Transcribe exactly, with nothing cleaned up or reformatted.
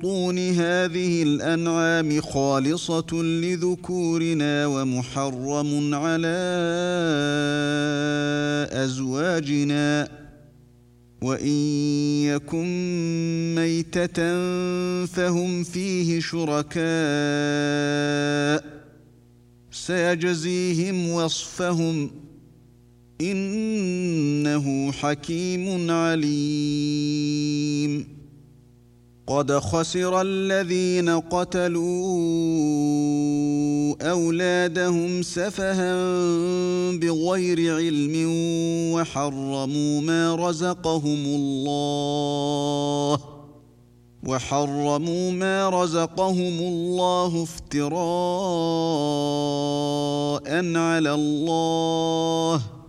بطون هذه الأنعام خالصة لذكورنا ومحرم على أزواجنا وإن يكن ميتة فهم فيه شركاء سيجزيهم وصفهم إنه حكيم عليم قد خسر الذين قتلوا أولادهم سفها بغير علم وحرموا ما رزقهم الله وحرموا ما رزقهم الله افتراء على الله